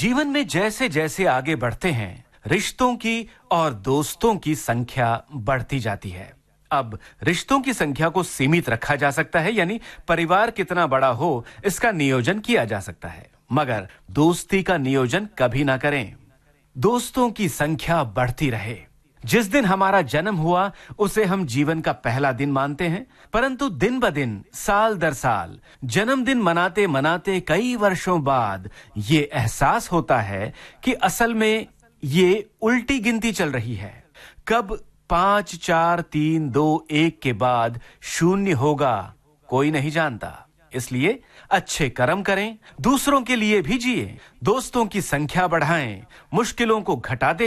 जीवन में जैसे जैसे आगे बढ़ते हैं, रिश्तों की और दोस्तों की संख्या बढ़ती जाती है। अब रिश्तों की संख्या को सीमित रखा जा सकता है, यानी परिवार कितना बड़ा हो इसका नियोजन किया जा सकता है, मगर दोस्ती का नियोजन कभी ना करें। दोस्तों की संख्या बढ़ती रहे। जिस दिन हमारा जन्म हुआ उसे हम जीवन का पहला दिन मानते हैं, परंतु दिन ब दिन, साल दर साल, जन्मदिन मनाते मनाते कई वर्षों बाद ये एहसास होता है कि असल में ये उल्टी गिनती चल रही है। कब 5, 4, 3, 2, 1 के बाद शून्य होगा, कोई नहीं जानता। इसलिए अच्छे कर्म करें, दूसरों के लिए भी जिएं, दोस्तों की संख्या बढ़ाएं, मुश्किलों को घटाते